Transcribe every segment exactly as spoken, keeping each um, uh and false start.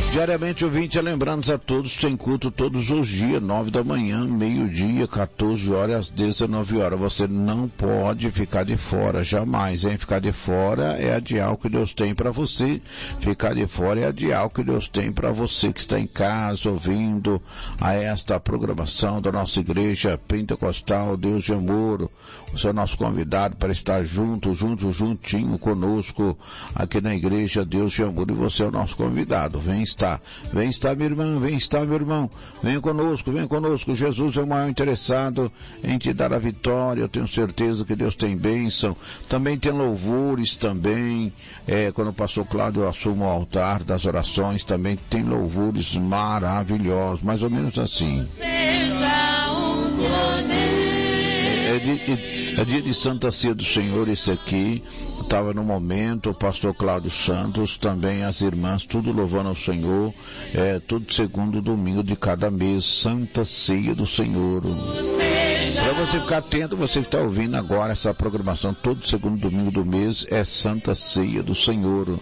Diariamente, ouvinte, lembrando a todos, tem culto todos os dias, nove da manhã, meio-dia, quatorze horas, dezenove horas. Você não pode ficar de fora, jamais, hein? Ficar de fora é adiar o que Deus tem para você. Ficar de fora é adiar o que Deus tem para você que está em casa, ouvindo a esta programação da nossa igreja pentecostal, Deus de Amor. Você é nosso convidado para estar junto, junto, juntinho conosco aqui na igreja Deus de Amor, e você é o nosso convidado. Vem estar, vem estar, minha irmã, vem estar, meu irmão, venha conosco, venha conosco. Jesus é o maior interessado em te dar a vitória. Eu tenho certeza que Deus tem bênção. Também tem louvores também, é, quando o pastor Cláudio assume o altar das orações, também tem louvores maravilhosos, mais ou menos assim. Seja o poder. É dia, é dia de Santa Ceia do Senhor, esse aqui. Estava no momento, o pastor Cláudio Santos, também as irmãs, tudo louvando ao Senhor, é, todo segundo domingo de cada mês, Santa Ceia do Senhor. Para você ficar atento, você que está ouvindo agora essa programação, todo segundo domingo do mês é Santa Ceia do Senhor.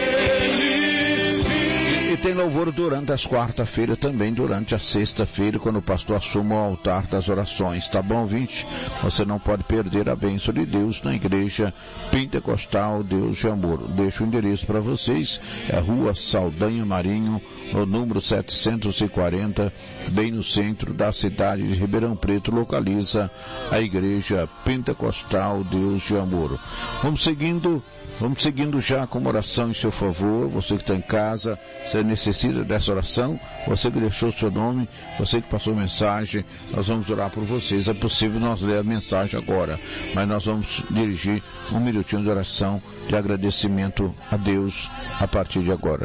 E tem louvor durante as quarta-feiras, também durante a sexta-feira, quando o pastor assume o altar das orações. Tá bom, ouvinte? Você não pode perder a bênção de Deus na igreja pentecostal Deus de Amor. Deixo o endereço para vocês, é Rua Saldanha Marinho, no número setecentos e quarenta, bem no centro da cidade de Ribeirão Preto, localiza a igreja pentecostal Deus de Amor. Vamos seguindo... Vamos seguindo já com uma oração em seu favor. Você que está em casa, você necessita dessa oração, você que deixou seu nome, você que passou mensagem, nós vamos orar por vocês. É possível nós ler a mensagem agora, mas nós vamos dirigir um minutinho de oração, de agradecimento a Deus a partir de agora.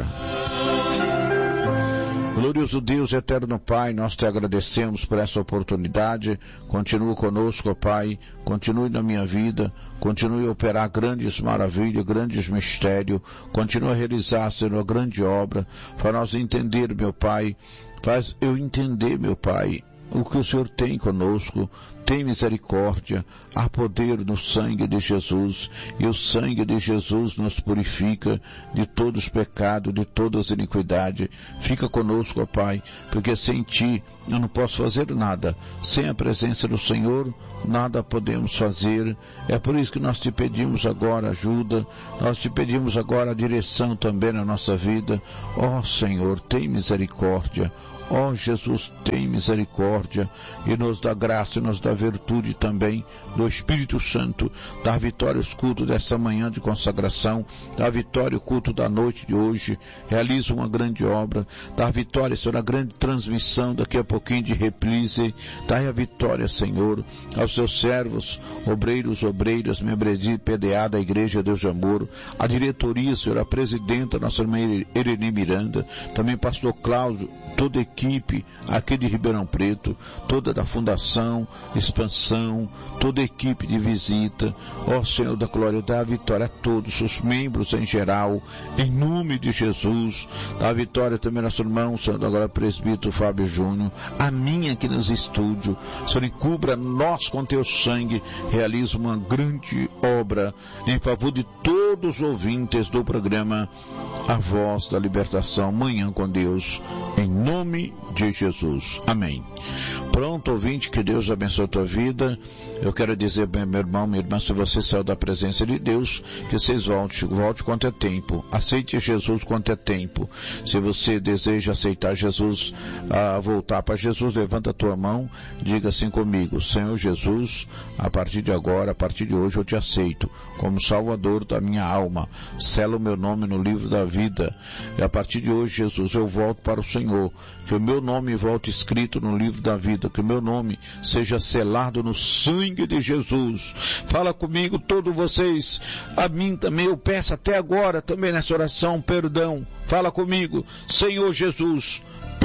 Glorioso Deus, eterno Pai, nós te agradecemos por essa oportunidade. Continua conosco, ó Pai, continue na minha vida, continue a operar grandes maravilhas, grandes mistérios, continue a realizar, Senhor, grande obra, para nós entender, meu Pai, faz eu entender, meu Pai, o que o Senhor tem conosco. Tem misericórdia, há poder no sangue de Jesus, e o sangue de Jesus nos purifica de todos os pecados, de todas as iniquidades. Fica conosco, ó Pai, porque sem Ti eu não posso fazer nada. Sem a presença do Senhor, nada podemos fazer. É por isso que nós te pedimos agora ajuda, nós te pedimos agora a direção também na nossa vida. Ó Senhor, tem misericórdia. Ó Jesus, tem misericórdia e nos dá graça e nos dá virtude também do Espírito Santo. Dá vitória aos cultos dessa manhã de consagração, dá vitória ao culto da noite de hoje, realiza uma grande obra, dá vitória, Senhor, na grande transmissão daqui a pouquinho de reprise. Dá a vitória, Senhor, aos seus servos, obreiros, obreiras, membros de P D A da Igreja Deus de Amor, a diretoria, Senhor, a presidenta, nossa irmã Ereni Miranda, também pastor Cláudio, toda a equipe aqui de Ribeirão Preto, toda da Fundação Expansão, toda a equipe de visita. Ó Senhor da glória, dá a vitória a todos os membros em geral, em nome de Jesus. Dá a vitória também ao nosso irmão, Senhor da glória, presbítero Fábio Júnior, a minha aqui nos estúdios. Senhor, encubra nós com teu sangue, realiza uma grande obra em favor de todos os ouvintes do programa A Voz da Libertação, Manhã com Deus, em nome de Jesus. Amém. Pronto, ouvinte, que Deus abençoe a tua vida. Eu quero dizer, bem, meu irmão, minha irmã, se você saiu da presença de Deus, que vocês volte, volte quanto é tempo. Aceite Jesus quanto é tempo. Se você deseja aceitar Jesus, ah, voltar para Jesus, levanta a tua mão, diga assim comigo: Senhor Jesus, a partir de agora, a partir de hoje, eu te aceito como Salvador da minha alma. Sela o meu nome no livro da vida. E a partir de hoje, Jesus, eu volto para o Senhor. Que o meu nome volte escrito no livro da vida. Que o meu nome seja selado no sangue de Jesus. Fala comigo, todos vocês. A mim também, eu peço até agora, também nessa oração, perdão. Fala comigo: Senhor Jesus,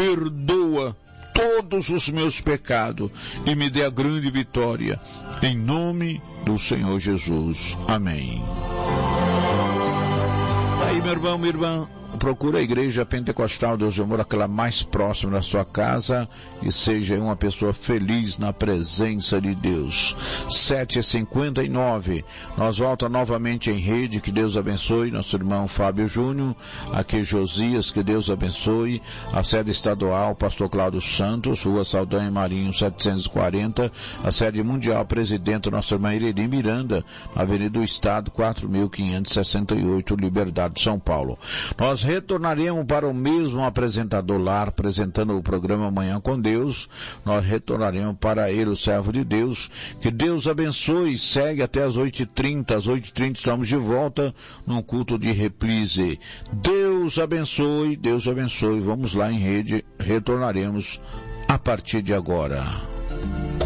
perdoa todos os meus pecados e me dê a grande vitória. Em nome do Senhor Jesus. Amém. Aí, meu irmão, minha irmã, procura a igreja pentecostal Deus de Amor, aquela mais próxima da sua casa, e seja uma pessoa feliz na presença de Deus. sete e cinquenta e nove, nós volta novamente em rede. Que Deus abençoe nosso irmão Fábio Júnior, aqui Josias, que Deus abençoe a sede estadual Pastor Cláudio Santos, Rua Saldanha Marinho setecentos e quarenta, a sede mundial presidente nossa irmã Irene Miranda, Avenida do Estado quatro mil quinhentos e sessenta e oito, Liberdade, São Paulo. Nós retornaremos para o mesmo apresentador lá, apresentando o programa Manhã com Deus. Nós retornaremos para ele, o servo de Deus. Que Deus abençoe. Segue até as oito e trinta. Às oito e trinta estamos de volta num culto de reprise. Deus abençoe, Deus abençoe. Vamos lá em rede, retornaremos a partir de agora.